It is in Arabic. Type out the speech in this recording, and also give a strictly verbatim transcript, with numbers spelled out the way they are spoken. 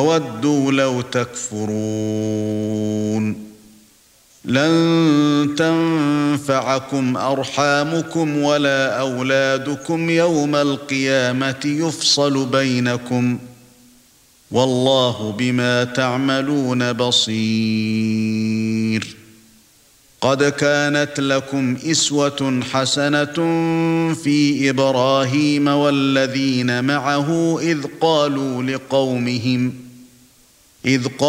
وودوا لو تكفرون لن تنفعكم أرحامكم ولا أولادكم يوم القيامة يفصل بينكم والله بما تعملون بصير قد كانت لكم إسوة حسنة في إبراهيم والذين معه إذ قالوا لقومهم إذ